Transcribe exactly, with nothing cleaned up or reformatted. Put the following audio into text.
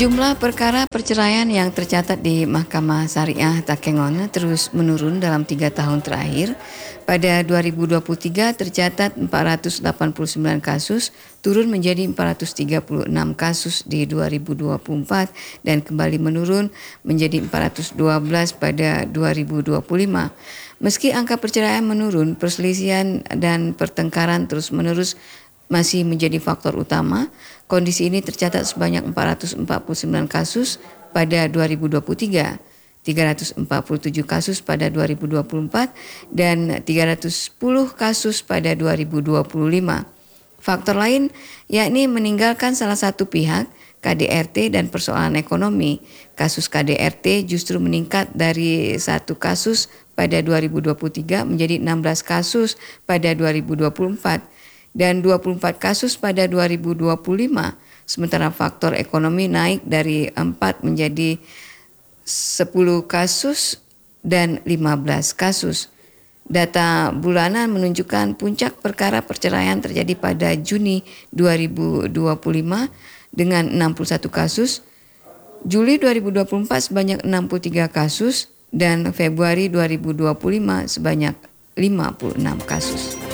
Jumlah perkara perceraian yang tercatat di Mahkamah Syariah Takengon terus menurun dalam tiga tahun terakhir. Pada dua ribu dua puluh tiga tercatat empat ratus delapan puluh sembilan kasus, turun menjadi empat ratus tiga puluh enam kasus di dua ribu dua puluh empat dan kembali menurun menjadi empat ratus dua belas pada dua ribu dua puluh lima. Meski angka perceraian menurun, perselisihan dan pertengkaran terus-menerus masih menjadi faktor utama. Kondisi ini tercatat sebanyak empat ratus empat puluh sembilan kasus pada dua ribu dua puluh tiga, tiga ratus empat puluh tujuh kasus pada dua ribu dua puluh empat, dan tiga ratus sepuluh kasus pada dua ribu dua puluh lima. Faktor lain yakni meninggalkan salah satu pihak, K D R T, dan persoalan ekonomi. Kasus K D R T justru meningkat dari satu kasus pada dua ribu dua puluh tiga menjadi enam belas kasus pada dua ribu dua puluh empat. Dan dua puluh empat kasus pada dua ribu dua puluh lima. Sementara faktor ekonomi naik dari empat menjadi sepuluh kasus dan lima belas kasus. Data bulanan menunjukkan puncak perkara perceraian terjadi pada Juni dua ribu dua puluh lima dengan enam puluh satu kasus, Juli dua ribu dua puluh empat sebanyak enam puluh tiga kasus, dan Februari dua ribu dua puluh lima sebanyak lima puluh enam kasus.